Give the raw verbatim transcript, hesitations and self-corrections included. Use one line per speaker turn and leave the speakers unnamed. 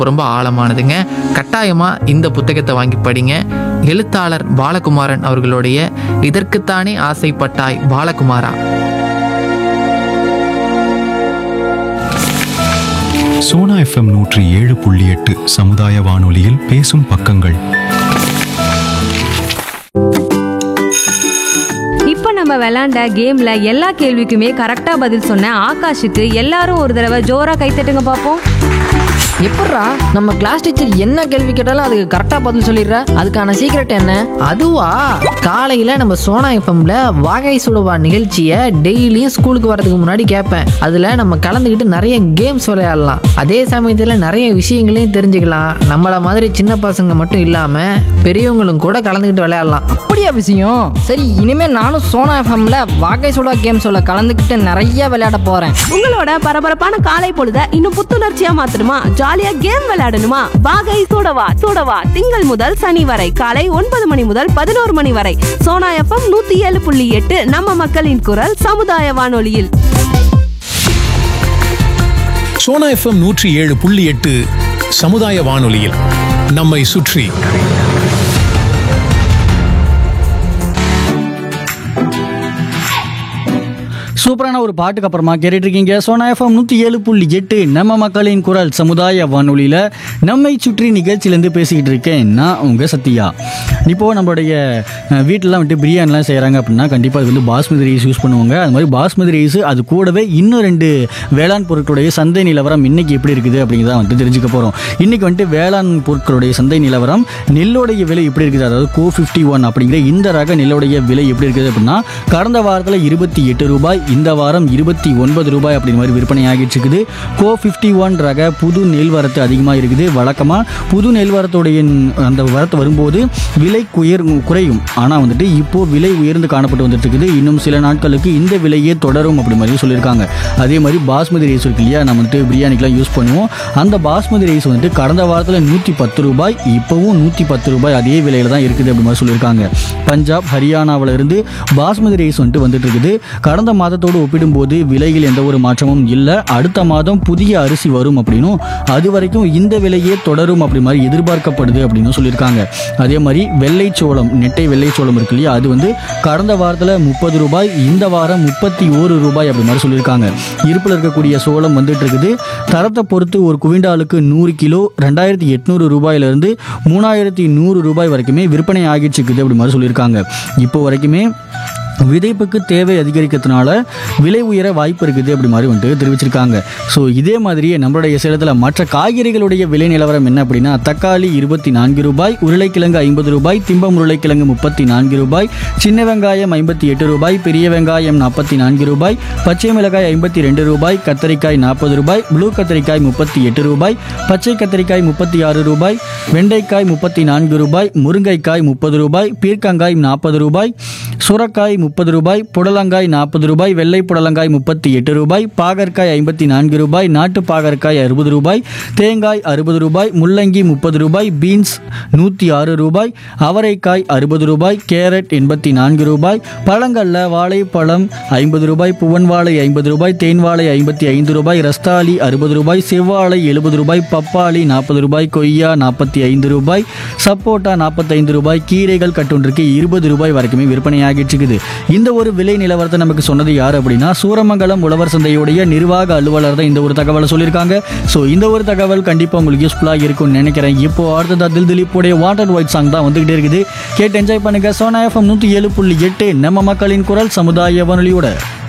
ரொம்ப ஆழமானதுங்க. கட்டாயமாக இந்த புத்தகத்தை வாங்கி படிங்க. எழுத்தாளர் பாலகுமாரன் அவர்களுடைய இதற்குத்தானே ஆசைப்பட்டாய் பாலகுமாரா.
சோனா எஃப்எம் நூற்றி ஏழு புள்ளி எட்டு சமுதாய வானொலியில் பேசும் பக்கங்கள்.
இப்ப நம்ம விளையாண்ட கேம்ல எல்லா கேள்விக்குமே கரெக்டா பதில் சொன்ன ஆகாஷுக்கு எல்லாரும் ஒரு தடவை ஜோரா கைத்தட்டுங்க பாப்போம்.
எப்பட்றா நம்ம கிளாஸ் டீச்சர் என்ன கேள்வி கேட்டாலும் அதுக்கு கரெக்டா பதில் சொல்லிடுற? அதுக்கான சீக்ரெட் என்ன?
அதுவா, காலையில நம்ம சோனா எஃப்எம்ல வாகை சுடுவா நிகழ்ச்சியை டெய்லியும் ஸ்கூலுக்கு வரதுக்கு முன்னாடி கேட்பேன். அதுல நம்ம கலந்துக்கிட்டு நிறைய கேம்ஸ் விளையாடலாம். அதே சமயத்துல நிறைய விஷயங்களையும் தெரிஞ்சுக்கலாம். நம்மள மாதிரி சின்ன பசங்க மட்டும் இல்லாம பெரியவங்களும் கூட கலந்துக்கிட்டு விளையாடலாம்.
அப்படியா விஷயம்? சரி, இனிமே நானும் சோனா எஃப்எம்ல வாகை சுடா கேம்ஸோட கலந்துக்கிட்டு நிறைய விளையாட போறேன்.
உங்களோட பரபரப்பான காலை பொழுத இன்னும் புத்துணர்ச்சியா மாத்தணுமா? ஜாலியா கேம் விளையாடணுமா? வாகை சூடவா சூடவா திங்கள் முதல் சனி வரை காலை ஒன்பது மணி முதல் பதினோரு மணி வரை சோனா எஃப்எம் நூத்தி ஏழு புள்ளி எட்டு நம்ம மக்களின் குரல் சமுதாய வானொலியில்.
சோனா எஃப்எம் நூற்றி ஏழு புள்ளி எட்டு சமுதாய வானொலியில் நம்மை சுற்றி.
சூப்பரான ஒரு பாட்டுக்கு அப்புறமா கேட்டுட்டு இருக்கீங்க சோனா எஃப்எம் நூற்றி ஏழு புள்ளி எட்டு நம்ம மக்களின் குரல் சமுதாய வானொலியில் நம்மை சுற்றி நிகழ்ச்சியிலேருந்து பேசிக்கிட்டு இருக்கேன் நான் உங்கள் சத்யா. இப்போது நம்மளுடைய வீட்டிலலாம் வந்துட்டு பிரியாணிலாம் செய்கிறாங்க அப்படின்னா கண்டிப்பாக அது வந்து பாஸ்மதி ரைஸ் யூஸ் பண்ணுவாங்க. அது மாதிரி பாஸ்மதி ரைஸ் அது கூடவே இன்னும் ரெண்டு வேளாண் பொருட்களுடைய சந்தை நிலவரம் இன்றைக்கி எப்படி இருக்குது அப்படிங்கிறத வந்துட்டு தெரிஞ்சுக்க போகிறோம். இன்றைக்கி வந்துட்டு வேளாண் பொருட்களுடைய சந்தை நிலவரம், நெல்லுடைய விலை எப்படி இருக்குது, அதாவது கோ ஃபிஃப்டி ஒன் அப்படிங்கிற இந்த ரக நெல்லுடைய விலை எப்படி இருக்குது அப்படின்னா கடந்த வாரத்தில் இருபத்தி எட்டு ரூபாய், இந்த வாரம் இருபத்தி ஒன்பது ரூபாய் அப்படி மாதிரி விற்பனை ஆகிட்டு இருக்குது. கோ ஃபிஃப்டி ஒன் ரக புது நெல் வரத்து அதிகமாக இருக்குது. வழக்கமாக புது நெல் வரத்துடைய அந்த வரத்து வரும்போது விலை உயர் குறையும். ஆனால் வந்துட்டு இப்போது விலை உயர்ந்து காணப்பட்டு வந்துட்டு இருக்குது. இன்னும் சில நாட்களுக்கு இந்த விலையே தொடரும் அப்படி மாதிரி சொல்லியிருக்காங்க. அதே மாதிரி பாஸ்மதி ரைஸ் இருக்கு இல்லையா, நம்ம வந்துட்டு பிரியாணிக்கெலாம் யூஸ் பண்ணுவோம். அந்த பாஸ்மதி ரைஸ் வந்துட்டு கடந்த வாரத்தில் நூற்றி பத்து ரூபாய், இப்போவும் நூற்றி பத்து ரூபாய் அதே விலையில் தான் இருக்குது அப்படி மாதிரி சொல்லியிருக்காங்க. பஞ்சாப் ஹரியானாவில் இருந்து பாஸ்மதி ரைஸ் வந்துட்டு வந்துட்டு இருக்குது. கடந்த மாதத்தோடு ஒப்பிடும்போது விலையில் எந்த ஒரு மாற்றமும் இல்லை. அடுத்த மாதம் புதிய அரிசி வரும் அப்படின்னும் அது வரைக்கும் இந்த விலையே தொடரும் அப்படி மாதிரி எதிர்பார்க்கப்படுது அப்படின்னு சொல்லியிருக்காங்க. அதே மாதிரி வெள்ளைச்சோளம், நெட்டை வெள்ளைச்சோளம் இருக்கு இல்லையா, அது வந்து கடந்த வாரத்தில் முப்பது ரூபாய், இந்த வாரம் முப்பத்தி ஒரு ரூபாய் அப்படி மாதிரி சொல்லியிருக்காங்க. இருப்பில் இருக்கக்கூடிய சோளம் வந்துட்டு இருக்குது. தரத்தை பொறுத்து ஒரு குவிண்டாலுக்கு நூறு கிலோ ரெண்டாயிரத்தி எட்நூறு ரூபாயிலிருந்து மூணாயிரத்தி நூறு ரூபாய் வரைக்குமே விற்பனை ஆகிட்டு இருக்குது அப்படி மாதிரி சொல்லியிருக்காங்க. இப்போ வரைக்குமே விதைப்புக்கு தேவை அதிகரிக்கிறதுனால விலை உயர வாய்ப்பு இருக்குது அப்படி மாதிரி வந்துட்டு தெரிவிச்சிருக்காங்க. ஸோ இதே மாதிரியே நம்மளுடைய சேலத்தில் மற்ற காய்கறிகளுடைய விலை நிலவரம் என்ன அப்படின்னா தக்காளி இருபத்தி நான்கு ரூபாய், உருளைக்கிழங்கு ஐம்பது ரூபாய், திம்பம் உருளைக்கிழங்கு முப்பத்தி நான்கு ரூபாய், சின்ன வெங்காயம் ஐம்பத்தி எட்டு ரூபாய், பெரிய வெங்காயம் நாற்பத்தி நான்கு ரூபாய், பச்சை மிளகாய் ஐம்பத்தி ரெண்டு ரூபாய், கத்தரிக்காய் நாற்பது ரூபாய், ப்ளூ கத்தரிக்காய் முப்பத்தி எட்டு ரூபாய், பச்சை கத்தரிக்காய் முப்பத்தி ஆறு ரூபாய், வெண்டைக்காய் முப்பத்தி நான்கு ரூபாய், முருங்கைக்காய் முப்பது ரூபாய், பீர்க்கங்காய் நாற்பது ரூபாய், சுரக்காய் முப்பது ரூபாய், புடலங்காய் நாற்பது ரூபாய், வெள்ளை புடலங்காய் முப்பத்தி எட்டு ரூபாய், பாகற்காய் ஐம்பத்தி நான்கு ரூபாய், நாட்டு பாகற்காய் அறுபது ரூபாய், தேங்காய் அறுபது ரூபாய், முள்ளங்கி முப்பது ரூபாய், பீன்ஸ் நூற்றி ஆறு ரூபாய், அவரைக்காய் அறுபது ரூபாய், கேரட் எண்பத்தி நான்கு ரூபாய், பழங்கள்ல வாழைப்பழம் ஐம்பது ரூபாய், புவன் வாழை ஐம்பது ரூபாய், தேன் வாழை ஐம்பத்தி ஐந்து ரூபாய், ரஸ்தாலி அறுபது ரூபாய், செவ்வாழை எழுபது ரூபாய், பப்பாளி நாற்பது ரூபாய், கொய்யா நாற்பத்தி ஐந்து ரூபாய், சப்போட்டா நாற்பத்தைந்து ரூபாய், கீரைகள் கட்டொன்றுக்கு இருபது ரூபாய் வரைக்குமே விற்பனையாகிட்டு இருக்குது. இந்த ஒரு விலை நிலவரத்தை நமக்கு சொன்னது யார் அப்படின்னா சூரமங்கலம் உழவர் சந்தையுடைய நிர்வாக அலுவலர் தான் இந்த ஒரு தகவலை சொல்லியிருக்காங்க. ஸோ இந்த ஒரு தகவல் கண்டிப்பாக உங்களுக்கு யூஸ்ஃபுல்லாக இருக்கும்னு நினைக்கிறேன். இப்போ அடுத்ததா தில் திலீப்புடைய வாட்டர் ஒயிட் சாங் தான் வந்துகிட்டே இருக்குது. கேட்டு என்ஜாய் பண்ணுங்க. சோனா எஃப்எம் நூற்றி ஏழு புள்ளி எட்டு நம்ம மக்களின் குரல் சமுதாய வானொலியோட.